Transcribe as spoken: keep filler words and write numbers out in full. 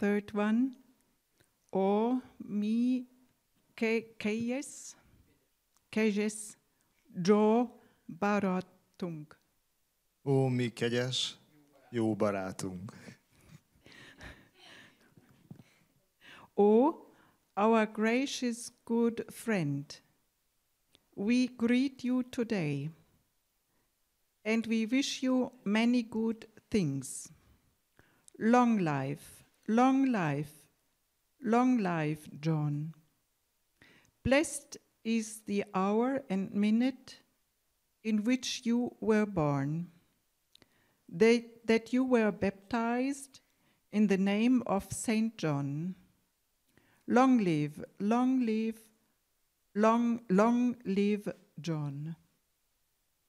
third one. O mi keyes, keyes, jo baratung. Ó, mi kegyes, jó barátunk. O, our gracious good friend, we greet you today, and we wish you many good things. Long life, long life, long life, John. Blessed is the hour and minute in which you were born, that, that you were baptized in the name of Saint John. Long live, long live, long, long live John.